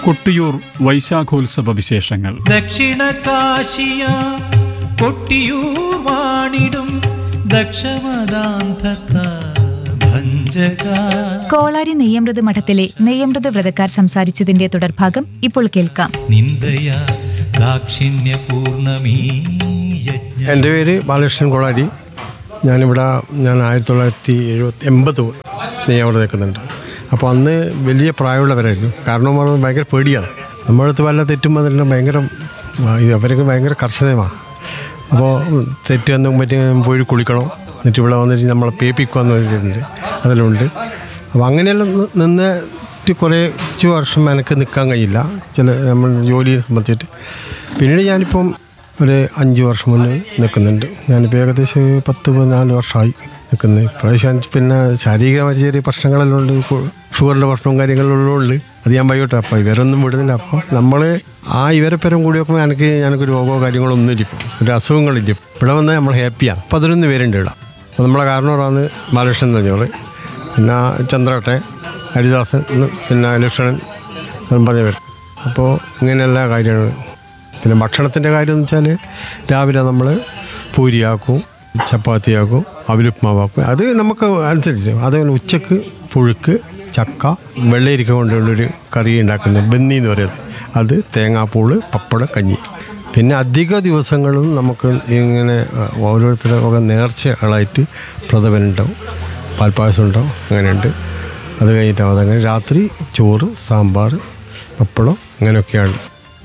കൊട്ടിയൂർ വൈശാഖോത്സവ വിശേഷങ്ങൾ. ദക്ഷിണ കാശിയ കൊട്ടിയൂർ വാണിടും ദക്ഷമദാന്തത്ത ഭഞ്ജക. കോളാരി നെയ്യമൃത് മഠത്തിലെ നെയ്യമൃത് വ്രതക്കാർ സംസാരിച്ചതിന്റെ തുടർഭാഗം ഇപ്പോൾ കേൾക്കാം. നിന്ദയ ദാക്ഷിണ്യ പൂർണമീ യജ്ഞ. എൻ്റെ പേര് ബാലകൃഷ്ണൻ കോളാരി. ഞാൻ 1980 നെയ്യമൃത് നിൽക്കുന്നുണ്ട്. അപ്പോൾ അന്ന് വലിയ പ്രായമുള്ളവരായിരുന്നു. കാരണം പറഞ്ഞത് ഭയങ്കര പേടിയാണ്. നമ്മളടുത്ത് വല്ല തെറ്റും വന്നിട്ടുണ്ടെങ്കിൽ ഭയങ്കര അവർക്ക് ഭയങ്കര കർശനമാണ്. അപ്പോൾ തെറ്റ് വന്ന് പറ്റി പോയി കുളിക്കണം, എന്നിട്ട് ഇവിടെ വന്നിട്ട് നമ്മളെ പേപ്പിക്കുമെന്ന് പറഞ്ഞിട്ടുണ്ട്, അതിലുണ്ട്. അപ്പോൾ അങ്ങനെയെല്ലാം നിന്നിട്ട് കുറച്ച് വർഷം എനിക്ക് നിൽക്കാൻ കഴിയില്ല, ചില നമ്മൾ ജോലിയെ സംബന്ധിച്ചിട്ട്. പിന്നീട് ഞാനിപ്പം ഒരു 5 വർഷം മുന്നേ നിൽക്കുന്നുണ്ട്. ഞാനിപ്പോൾ ഏകദേശം 10-14 വർഷമായി നിൽക്കുന്നത്. ഇപ്രാവശ്യം പിന്നെ ശാരീരികമായ ചെറിയ പ്രശ്നങ്ങളെല്ലാം ഉണ്ട്, ഷുഗറിൻ്റെ പ്രശ്നവും കാര്യങ്ങളെല്ലാം ഉണ്ട്. അത് ഞാൻ ബയോട്ടെ. അപ്പോൾ ഇവരൊന്നും വിടുന്നില്ല. അപ്പോൾ നമ്മൾ ഇവരെപ്പരം കൂടി നോക്കുമ്പോൾ ഞങ്ങൾക്ക് രോഗമോ കാര്യങ്ങളോ ഒന്നുമില്ല, ഇപ്പോൾ ഒരു അസുഖങ്ങളില്ല. ഇവിടെ വന്നാൽ നമ്മൾ ഹാപ്പിയാണ്. അപ്പോൾ 11 പേരുണ്ട് ഇവിടെ. അപ്പോൾ നമ്മളെ കാരണവരാണ് ബാലകൃഷ്ണൻ എന്ന് പറഞ്ഞവർ, പിന്നെ ചന്ദ്രട്ടെ, ഹരിദാസൻ, പിന്നെ ലക്ഷ്മണൻ പറഞ്ഞവർ. അപ്പോൾ ഇങ്ങനെയുള്ള കാര്യങ്ങൾ. പിന്നെ ഭക്ഷണത്തിൻ്റെ കാര്യം എന്ന് വെച്ചാൽ രാവിലെ നമ്മൾ പൂരിയാക്കും, ചപ്പാത്തിയാക്കും, അവിലുപ്മാവാക്കും. അത് നമുക്ക് അനുസരിച്ച്. അതേപോലെ ഉച്ചക്ക് പുഴുക്ക്, ചക്ക, വെള്ളരിക്ക കൊണ്ടുള്ളൊരു കറി ഉണ്ടാക്കുന്നത് ബന്നി എന്ന് പറയുന്നത്. അത് തേങ്ങാപ്പൂള്, പപ്പടം, കഞ്ഞി. പിന്നെ അധിക ദിവസങ്ങളും നമുക്ക് ഇങ്ങനെ ഓരോരുത്തരുടെ നേർച്ചകളായിട്ട് പ്രഥമനുണ്ടാവും, പാൽപ്പായസം ഉണ്ടാവും, അങ്ങനെയുണ്ട്. അത് കഴിഞ്ഞിട്ടാവും. അതങ്ങനെ രാത്രി ചോറ്, സാമ്പാർ, പപ്പടം, അങ്ങനെയൊക്കെയാണ്.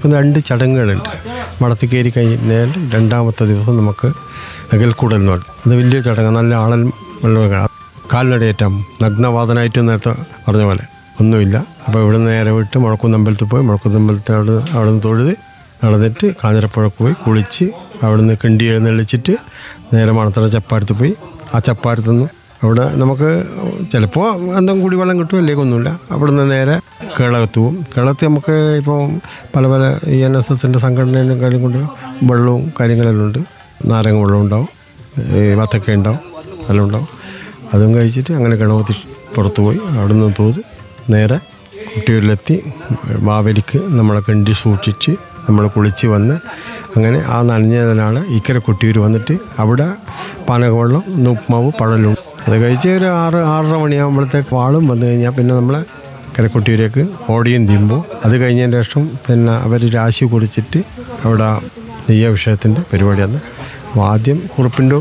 2 ചടങ്ങുകളുണ്ട്. മടത്തി കയറി കഴിഞ്ഞാൽ 2ാമത്തെ ദിവസം നമുക്ക് നഗൽക്കൂടൽ എന്ന് പറയും. അത് വലിയ ചടങ്ങ്. നല്ല ആളൻ വെള്ളം കാൽനടയേറ്റം നഗ്നവാദനായിട്ട് നേരത്തെ പറഞ്ഞ പോലെ ഒന്നുമില്ല. അപ്പോൾ ഇവിടുന്ന് നേരെ വിട്ട് മുഴക്കുന്നമ്പലത്തിൽ പോയി, മുഴക്കുന്നമ്പലത്തിൽ അവിടെ നിന്ന് തൊഴുത് നടന്നിട്ട് കാഞ്ഞിരപ്പുഴക്ക് പോയി കുളിച്ച് അവിടുന്ന് കിണ്ടി എഴുന്നള്ളിച്ചിട്ട് നേരെ മണത്തറ ചപ്പാരത്ത് പോയി. ആ ചപ്പാരത്തുനിന്ന് അവിടെ നമുക്ക് ചിലപ്പോൾ എന്തെങ്കിലും കുടിവെള്ളം കിട്ടും, അല്ലെങ്കിൽ ഒന്നുമില്ല. അവിടുന്ന് നേരെ കേളകത്ത് പോവും. കേളകത്ത് നമുക്ക് ഇപ്പോൾ പല NSSൻ്റെ സംഘടനയും കാര്യം കൊണ്ട് വെള്ളവും കാര്യങ്ങളെല്ലാം ഉണ്ട്. നാരങ്ങ വെള്ളം ഉണ്ടാവും, വത്തക്ക ഉണ്ടാവും, എല്ലാം ഉണ്ടാവും. അതും കഴിച്ചിട്ട് അങ്ങനെ ഗണപതി പുറത്ത് പോയി അവിടുന്ന് തോത് നേരെ കൊട്ടിയൂരിലെത്തി ബാവലിക്ക് നമ്മളെ കണ്ടി സൂക്ഷിച്ച് നമ്മൾ കുളിച്ച് വന്ന് അങ്ങനെ ആ നനഞ്ഞതിനാണ് ഇക്കര കൊട്ടിയൂർ വന്നിട്ട് അവിടെ പാനകവെള്ളം, ഉപ്പുമാവ്, പഴലും. അത് കഴിച്ച് ഒരു 6-6:30 മണിയാകുമ്പോഴത്തേക്ക് വാളും വന്നു കഴിഞ്ഞാൽ പിന്നെ നമ്മളെ കരക്കൊട്ടിയൂരേക്ക് ഓടിയും തീരുമ്പോൾ അത് കഴിഞ്ഞതിന് ശേഷം പിന്നെ അവർ രാശി കുടിച്ചിട്ട് അവിടെ നെയ്യാഭിഷേകത്തിൻ്റെ പരിപാടിയാണ്. അപ്പോൾ ആദ്യം കുറുപ്പിൻ്റെ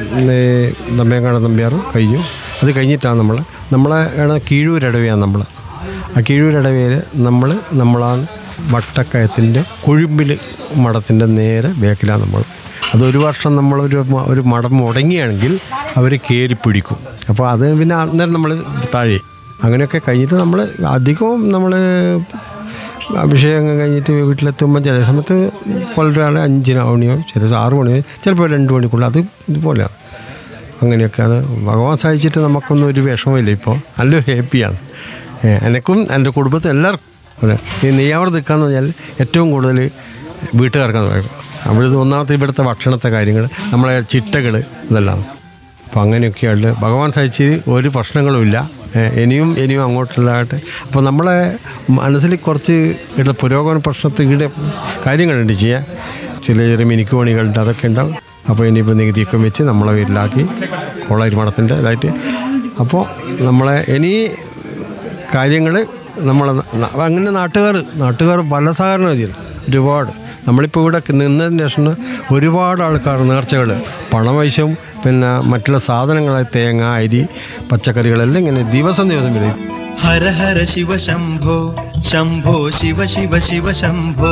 നമ്പേങ്ങാട് നമ്പ്യാർ കഴിയും. അത് കഴിഞ്ഞിട്ടാണ് നമ്മളെ കീഴൂരടവയാണ് നമ്മൾ. ആ കീഴൂരടവയിൽ നമ്മളാ വട്ടക്കയത്തിൻ്റെ കൊഴുമ്പിൽ മഠത്തിൻ്റെ നേരെ ബാക്കിലാണ് നമ്മൾ. അതൊരു വർഷം നമ്മളൊരു മഠം മുടങ്ങിയാണെങ്കിൽ അവർ കയറി പിടിക്കും. അപ്പോൾ അത് പിന്നെ അന്നേരം നമ്മൾ താഴെ. അങ്ങനെയൊക്കെ കഴിഞ്ഞിട്ട് നമ്മൾ അധികവും നമ്മൾ അഭിഷേകം കഴിഞ്ഞിട്ട് വീട്ടിലെത്തുമ്പോൾ ചില സമയത്ത് പുലരാണ് 5 മണിയോ, ചില 6 മണിയോ, ചിലപ്പോൾ 2 മണിക്കുള്ള. അത് ഇതുപോലെയാണ്. അങ്ങനെയൊക്കെ അത് ഭഗവാൻ സഹായിച്ചിട്ട് നമുക്കൊന്നും ഒരു വിഷമമില്ല. ഇപ്പോൾ നല്ലൊരു ഹാപ്പിയാണ് എനിക്കും എൻ്റെ കുടുംബത്തിൽ എല്ലാവർക്കും. ഈ നെയ്യാവൃത് നിൽക്കാന്ന് പറഞ്ഞാൽ ഏറ്റവും കൂടുതൽ വീട്ടുകാർക്കാണ് പറയുക. അവിടുത്തെ ഒന്നാമത്തെ ഇവിടുത്തെ ഭക്ഷണത്തെ കാര്യങ്ങൾ, നമ്മളെ ചിട്ടകൾ, ഇതെല്ലാം. അപ്പോൾ അങ്ങനെയൊക്കെയാണ് ഭഗവാൻ സഹിച്ച് ഒരു പ്രശ്നങ്ങളുമില്ല. ഇനിയും അങ്ങോട്ടുള്ളതായിട്ട്. അപ്പോൾ നമ്മളെ മനസ്സിൽ കുറച്ച് ഇവിടെ പുരോഗമന പ്രശ്നത്തിൽ ഇവിടെ കാര്യങ്ങളുണ്ട് ചെയ്യാൻ. ചെറിയ മിനുക്ക് പണികളുണ്ട്, അതൊക്കെ ഉണ്ടാവും. അപ്പോൾ ഇനിയിപ്പോൾ നികുതിയൊക്കെ വെച്ച് നമ്മളെ വീട്ടിലാക്കി കോളാരി മഠത്തിൻ്റെ ഇതായിട്ട്. അപ്പോൾ നമ്മളെ ഇനി കാര്യങ്ങൾ നമ്മളെ അങ്ങനെ നാട്ടുകാർ പല സഹകരണം ചെയ്തു ഒരുപാട്. നമ്മളിപ്പോൾ ഇവിടെ നിന്നതിന് ശേഷം ഒരുപാട് ആൾക്കാർ നേർച്ചകൾ, പണപൈസയും പിന്നെ മറ്റുള്ള സാധനങ്ങളായി തേങ്ങ, അരി, പച്ചക്കറികളെല്ലാം ഇങ്ങനെ ദിവസം വരും. ഹര ഹര ശിവ ശംഭോ ശംഭോ ശിവ ശിവ ശിവ ശംഭോ.